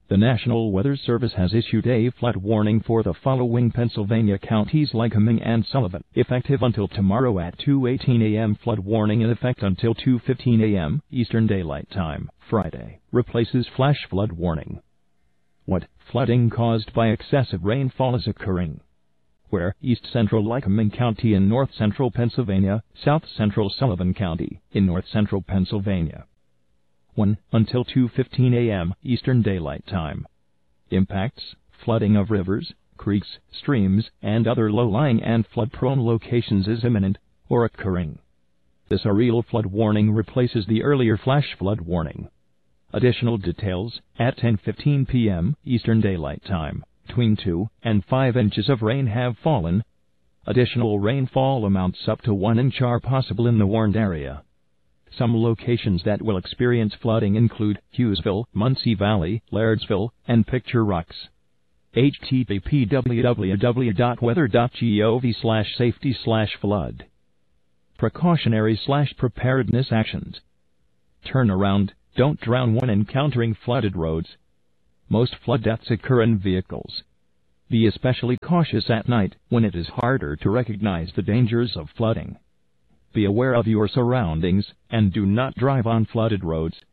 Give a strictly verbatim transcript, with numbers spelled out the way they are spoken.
The National Weather Service has issued a flood warning for the following Pennsylvania counties: Lycoming and Sullivan. Effective until tomorrow at two eighteen a m Flood warning in effect until two fifteen a m Eastern Daylight Time, Friday. Replaces flash flood warning. What flooding caused by excessive rainfall is occurring? Where? East Central Lycoming County in north central Pennsylvania, South Central Sullivan County in north central Pennsylvania. one. Until two fifteen a m Eastern Daylight Time. Impacts: flooding of rivers, creeks, streams, and other low-lying and flood-prone locations is imminent or occurring. This aerial flood warning replaces the earlier flash flood warning. Additional details: at ten fifteen p m Eastern Daylight Time, between two and five inches of rain have fallen. Additional rainfall amounts up to one inch are possible in the warned area. Some locations that will experience flooding include Hughesville, Muncie Valley, Lairdsville, and Picture Rocks. H T T P w w w dot weather dot gov slash safety slash flood. Precautionary slash preparedness actions. Turn around. Don't drown when encountering flooded roads. Most flood deaths occur in vehicles. Be especially cautious at night when it is harder to recognize the dangers of flooding. Be aware of your surroundings and do not drive on flooded roads.